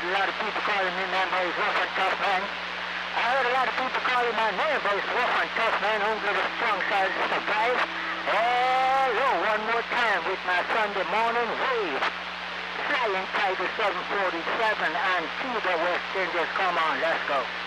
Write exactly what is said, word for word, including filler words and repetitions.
heard a lot of people calling me, man, but he's rough and tough, man. I heard a lot of people calling my name, but it's rough and tough, man. Who's got a strong side to survive? Hello, one more time with my Sunday morning wave. Flying Tiger seven forty-seven and Cuba, West Indies. Come on, let's go.